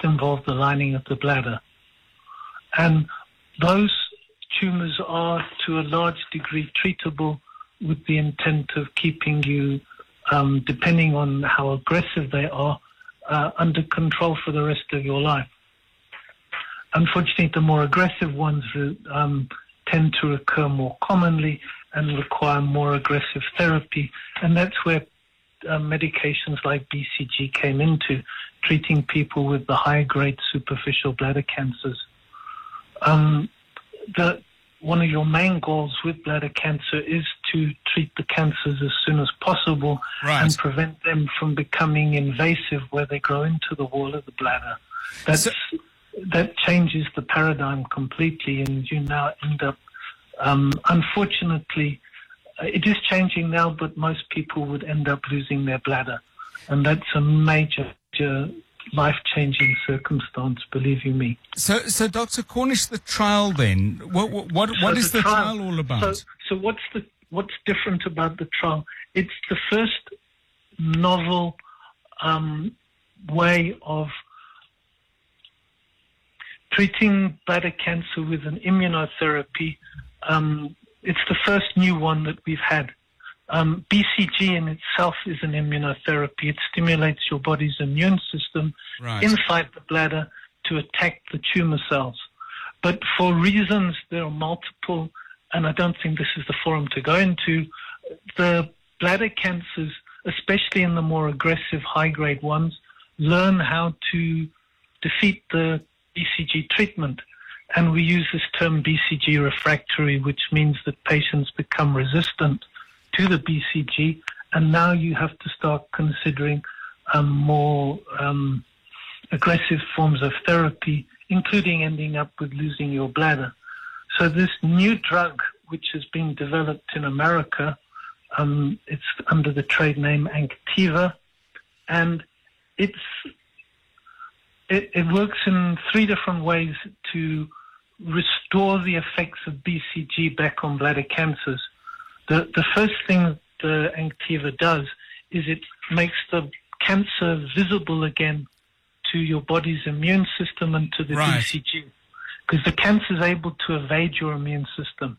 involve the lining of the bladder. And those tumors are, to a large degree, treatable with the intent of keeping you, depending on how aggressive they are, under control for the rest of your life. Unfortunately, the more aggressive ones tend to occur more commonly and require more aggressive therapy, and that's where medications like BCG came into, treating people with the high-grade superficial bladder cancers. One of your main goals with bladder cancer is to treat the cancers as soon as possible, right, and prevent them from becoming invasive where they grow into the wall of the bladder. That changes the paradigm completely, and you now end up, unfortunately, it is changing now, but most people would end up losing their bladder. And that's a major life-changing circumstance, believe you me. So Dr. Cornish, the trial then, what is the trial all about? So what's different about the trial? It's the first novel way of treating bladder cancer with an immunotherapy. It's the first new one that we've had. BCG in itself is an immunotherapy. It stimulates your body's immune system inside the bladder to attack the tumor cells. But for reasons, there are multiple, and I don't think this is the forum to go into, the bladder cancers, especially in the more aggressive high-grade ones, learn how to defeat the BCG treatment. And we use this term BCG refractory, which means that patients become resistant to the BCG, and now you have to start considering more aggressive forms of therapy, including ending up with losing your bladder. So this new drug, which has been developed in America, it's under the trade name Anktiva, and it works in 3 different ways to restore the effects of BCG back on bladder cancers. The first thing the Anktiva does is it makes the cancer visible again to your body's immune system and to the BCG, because the cancer is able to evade your immune system.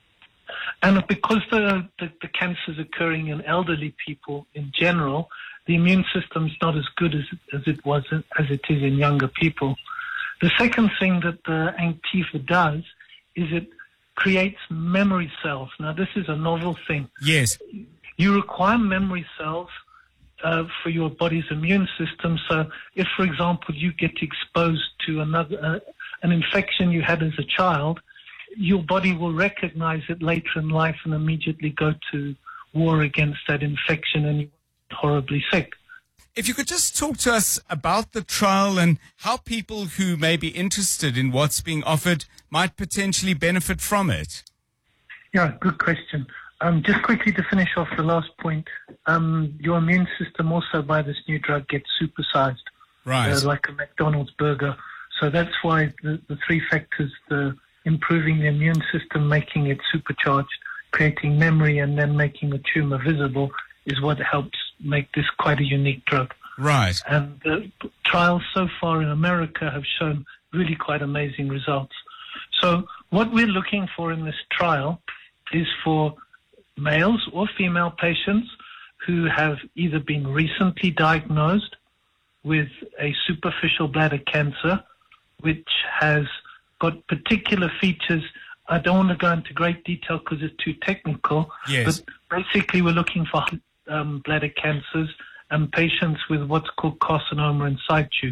And because the cancer is occurring in elderly people in general, the immune system is not as good as it is in younger people. The second thing that the Anktiva does is it creates memory cells. Now, this is a novel thing. Yes. You require memory cells for your body's immune system. So if, for example, you get exposed to an infection you had as a child, your body will recognize it later in life and immediately go to war against that infection, and you're horribly sick. If you could just talk to us about the trial and how people who may be interested in what's being offered might potentially benefit from it. Yeah, good question. Just quickly to finish off the last point, your immune system also by this new drug gets supersized, like a McDonald's burger. So that's why the 3 factors, the improving the immune system, making it supercharged, creating memory, and then making the tumor visible, is what helps make this quite a unique drug. Right. And the trials so far in America have shown really quite amazing results. So what we're looking for in this trial is for males or female patients who have either been recently diagnosed with a superficial bladder cancer, which has got particular features. I don't want to go into great detail because it's too technical. Yes. But basically we're looking for bladder cancers and patients with what's called carcinoma in situ.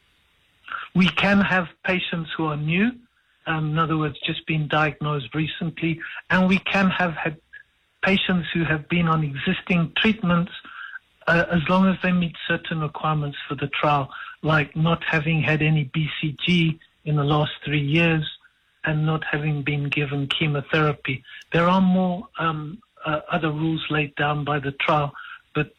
We can have patients who are new, in other words, just been diagnosed recently, and we can have had patients who have been on existing treatments as long as they meet certain requirements for the trial, like not having had any BCG in the last 3 years and not having been given chemotherapy. There are more other rules laid down by the trial, but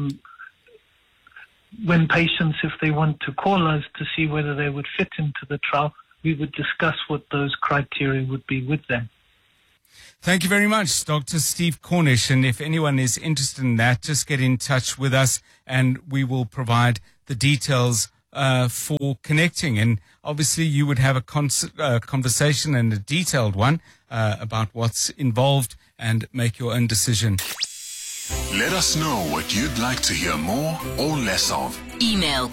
when patients, if they want to call us to see whether they would fit into the trial, we would discuss what those criteria would be with them. Thank you very much, Dr. Steve Cornish. And if anyone is interested in that, just get in touch with us and we will provide the details for connecting. And obviously you would have a conversation and a detailed one about what's involved and make your own decision. Let us know what you'd like to hear more or less of. Email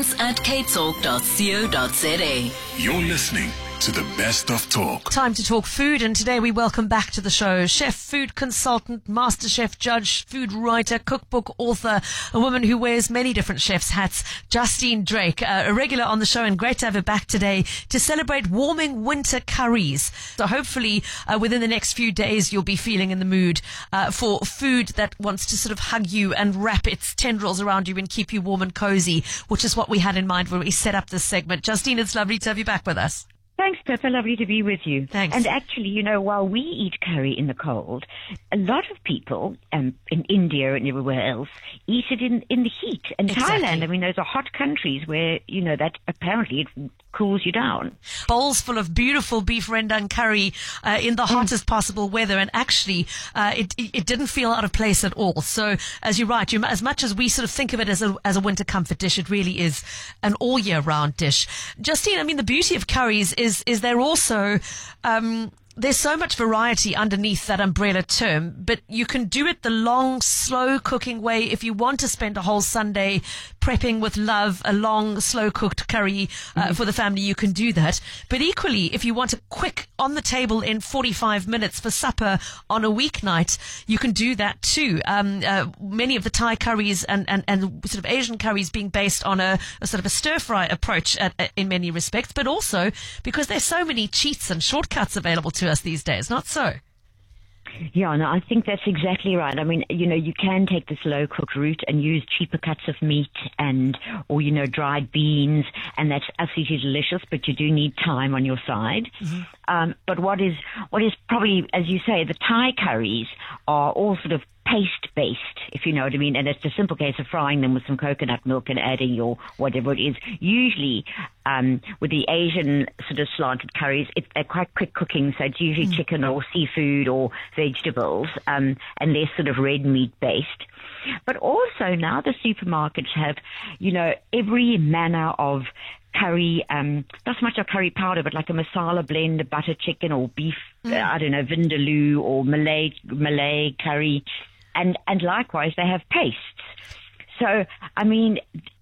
comments@capetalk.co.za. You're listening to the Best of Talk. Time to talk food, and today we welcome back to the show chef, food consultant, master chef, judge, food writer, cookbook author, a woman who wears many different chef's hats, Justine Drake, a regular on the show, and great to have her back today to celebrate warming winter curries. So hopefully within the next few days you'll be feeling in the mood for food that wants to sort of hug you and wrap its tendrils around you and keep you warm and cozy, which is what we had in mind when we set up this segment. Justine, it's lovely to have you back with us. Thanks, Pippa. Lovely to be with you. Thanks. And actually, you know, while we eat curry in the cold, a lot of people in India and everywhere else eat it in the heat. And Exactly. Thailand, I mean, those are hot countries where, you know, that apparently it cools you down. Bowls full of beautiful beef rendang curry in the hottest possible weather, and actually it didn't feel out of place at all. So as you're right, as much as we sort of think of it as a winter comfort dish, it really is an all year round dish. Justine, I mean, the beauty of curries is they're also there's so much variety underneath that umbrella term, but you can do it the long, slow cooking way. If you want to spend a whole Sunday prepping with love a long, slow cooked curry for the family, you can do that. But equally, if you want a quick on the table in 45 minutes for supper on a weeknight, you can do that too. Many of the Thai curries and sort of Asian curries being based on a sort of a stir fry approach in many respects, but also because there's so many cheats and shortcuts available to us these days, not so? Yeah, no, I think that's exactly right. I mean, you know, you can take the slow cooked route and use cheaper cuts of meat or, you know, dried beans, and that's absolutely delicious, but you do need time on your side. Mm-hmm. But what is probably, as you say, the Thai curries are all sort of paste-based, if you know what I mean, and it's a simple case of frying them with some coconut milk and adding your whatever it is. Usually, with the Asian sort of slanted curries, they're quite quick cooking, so it's usually chicken or seafood or vegetables, and less sort of red meat-based. But also now the supermarkets have, you know, every manner of curry, not so much a curry powder, but like a masala blend, a butter chicken or beef, I don't know, vindaloo or Malay curry. And likewise, they have pastes. So, I mean,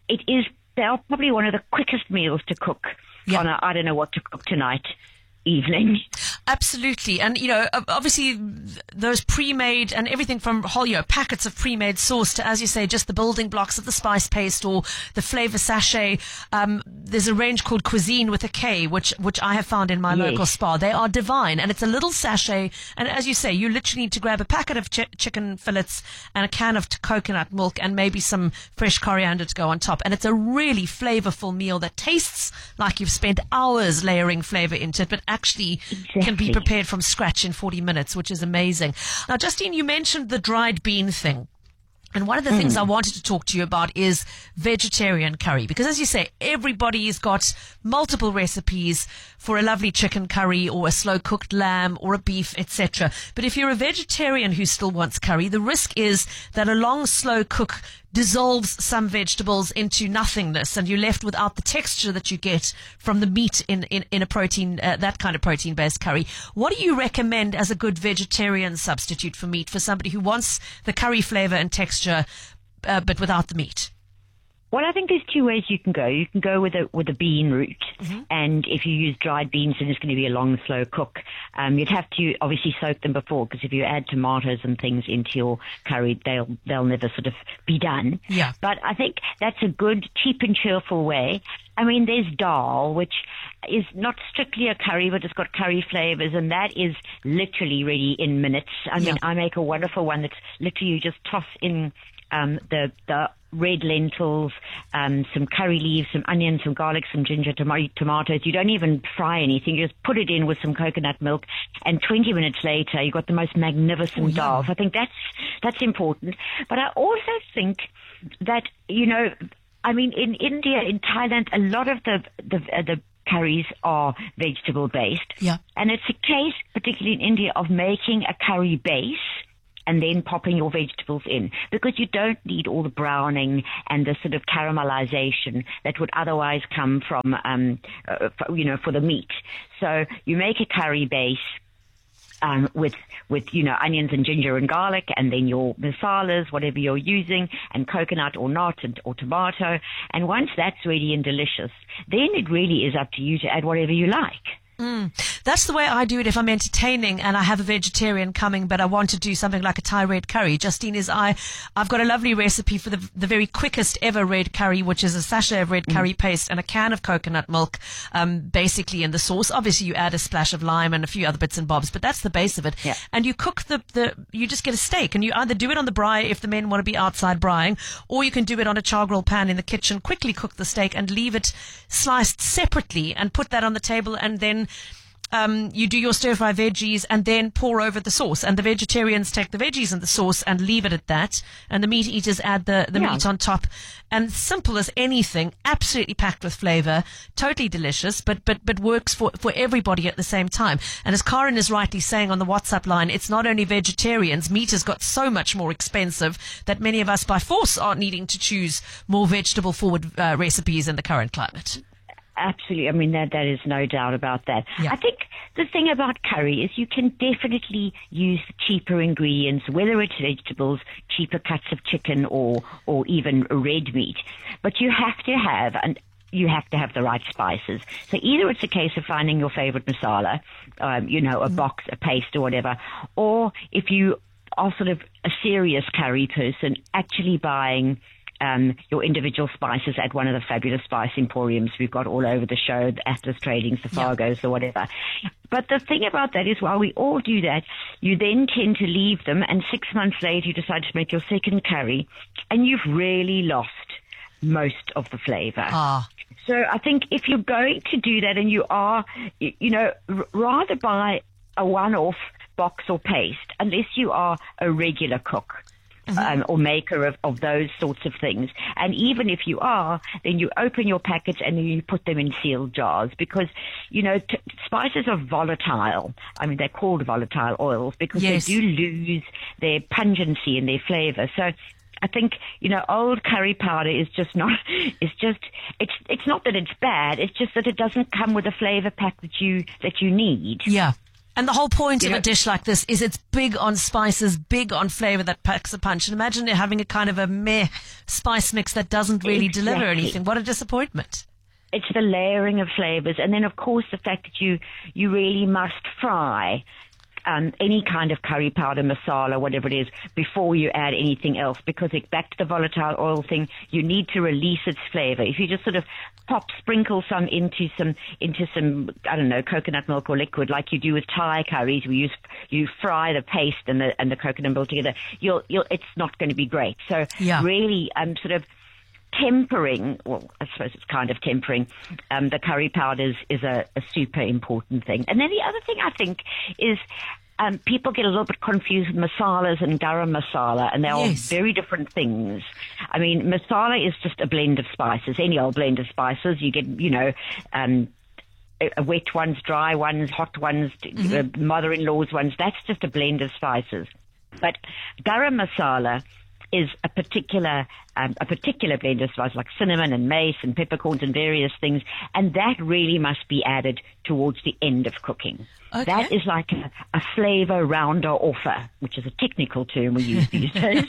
they are probably one of the quickest meals to cook on a, I don't know what to cook tonight evening. Absolutely. And, you know, obviously those pre-made and everything from whole, you know, packets of pre-made sauce to, as you say, just the building blocks of the spice paste or the flavor sachet. There's a range called Cuisine with a K, which I have found in my local spa. They are divine, and it's a little sachet. And as you say, you literally need to grab a packet of chicken fillets and a can of coconut milk and maybe some fresh coriander to go on top. And it's a really flavorful meal that tastes like you've spent hours layering flavor into it, but actually can be prepared from scratch in 40 minutes, which is amazing. Now, Justine, you mentioned the dried bean thing. And one of the things I wanted to talk to you about is vegetarian curry, because as you say, everybody's got multiple recipes for a lovely chicken curry or a slow cooked lamb or a beef, etc. But if you're a vegetarian who still wants curry, the risk is that a long slow cook dissolves some vegetables into nothingness, and you're left without the texture that you get from the meat in a protein, that kind of protein-based curry. What do you recommend as a good vegetarian substitute for meat for somebody who wants the curry flavor and texture, but without the meat? Well, I think there's two ways you can go. You can go with a bean route, and if you use dried beans, then it's going to be a long, slow cook. You'd have to obviously soak them before, because if you add tomatoes and things into your curry, they'll never sort of be done. Yeah. But I think that's a good, cheap and cheerful way. I mean, there's dal, which is not strictly a curry, but it's got curry flavors, and that is literally ready in minutes. I mean, I make a wonderful one that's literally you just toss in the red lentils, some curry leaves, some onions, some garlic, some ginger, tomatoes. You don't even fry anything. You just put it in with some coconut milk, and 20 minutes later, you've got the most magnificent dal. So I think that's important. But I also think that, you know, I mean, in India, in Thailand, a lot of the curries are vegetable based. Yeah. And it's a case, particularly in India, of making a curry base and then popping your vegetables in, because you don't need all the browning and the sort of caramelization that would otherwise come from, for the meat. So you make a curry base with onions and ginger and garlic, and then your masalas, whatever you're using, and coconut or not, or tomato. And once that's ready and delicious, then it really is up to you to add whatever you like. That's the way I do it if I'm entertaining and I have a vegetarian coming, but I want to do something like a Thai red curry. Justine, I've got a lovely recipe for the very quickest ever red curry, which is a sachet of red curry paste and a can of coconut milk, basically in the sauce. Obviously, you add a splash of lime and a few other bits and bobs, but that's the base of it. Yeah. And you cook you just get a steak, and you either do it on the braai if the men want to be outside braaiing, or you can do it on a char grill pan in the kitchen, quickly cook the steak and leave it sliced separately and put that on the table, and then you do your stir-fry veggies and then pour over the sauce. And the vegetarians take the veggies and the sauce and leave it at that. And the meat eaters add the meat on top. And simple as anything, absolutely packed with flavor, totally delicious, but works for everybody at the same time. And as Karen is rightly saying on the WhatsApp line, it's not only vegetarians. Meat has got so much more expensive that many of us by force are needing to choose more vegetable-forward recipes in the current climate. Absolutely. I mean, that is no doubt about that. Yeah. I think the thing about curry is you can definitely use cheaper ingredients, whether it's vegetables, cheaper cuts of chicken, or even red meat. But you have to have the right spices. So either it's a case of finding your favorite masala, a box, a paste or whatever, or if you are sort of a serious curry person, actually buying your individual spices at one of the fabulous spice emporiums we've got all over the show, the Atlas Trading, the Fargos or whatever. But the thing about that is, while we all do that, you then tend to leave them, and 6 months later you decide to make your second curry, and you've really lost most of the flavor. So I think if you're going to do that, and you are, rather buy a one-off box or paste, unless you are a regular cook. Or maker of those sorts of things. And even if you are, then you open your packets and then you put them in sealed jars, because, spices are volatile. I mean, they're called volatile oils because they do lose their pungency and their flavor. So I think, old curry powder is just not, it's not that it's bad, it's just that it doesn't come with a flavor pack that you need. Yeah. And the whole point of a dish like this is it's big on spices, big on flavor that packs a punch. And imagine having a kind of a meh spice mix that doesn't really deliver anything. What a disappointment. It's the layering of flavors. And then, of course, the fact that you really must fry any kind of curry powder, masala, whatever it is, before you add anything else, because back to the volatile oil thing, you need to release its flavor. If you just sort of sprinkle some into some, I don't know, coconut milk or liquid, like you do with Thai curries, where you fry the paste and the coconut milk together, it's not going to be great. So really, sort of tempering, well, I suppose it's kind of tempering, the curry powders is a super important thing. And then the other thing I think is people get a little bit confused with masalas and garam masala, and they're all very different things. I mean, masala is just a blend of spices, any old blend of spices. You get, wet ones, dry ones, hot ones, mother-in-law's ones. That's just a blend of spices. But garam masala is a particular blend of spices like cinnamon and mace and peppercorns and various things, and that really must be added towards the end of cooking. Okay. That is like a flavor rounder offer, which is a technical term we use these days.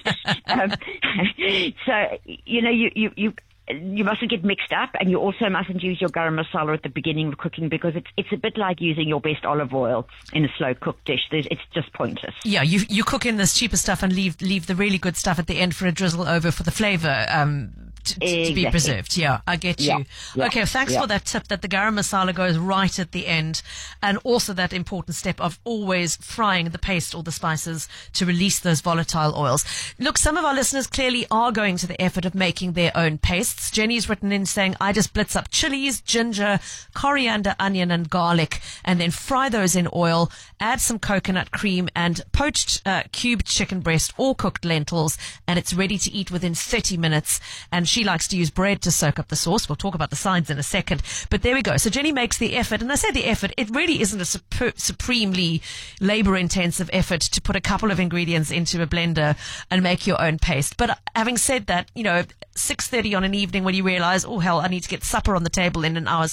So, you mustn't get mixed up, and you also mustn't use your garam masala at the beginning of cooking, because it's a bit like using your best olive oil in a slow cooked dish. It's just pointless. Yeah, you cook in this cheaper stuff and leave the really good stuff at the end for a drizzle over for the flavor. To be preserved. Yeah, I get you. Yeah. Okay, thanks for that tip that the garam masala goes right at the end, and also that important step of always frying the paste or the spices to release those volatile oils. Look, some of our listeners clearly are going to the effort of making their own pastes. Jenny's written in saying, I just blitz up chilies, ginger, coriander, onion and garlic, and then fry those in oil, add some coconut cream and poached cubed chicken breast or cooked lentils, and it's ready to eat within 30 minutes. And she likes to use bread to soak up the sauce. We'll talk about the sides in a second. But there we go. So Jenny makes the effort. And I say the effort, it really isn't a supremely labor-intensive effort to put a couple of ingredients into a blender and make your own paste. But having said that, 6:30 on an evening when you realize, oh, hell, I need to get supper on the table in an hour's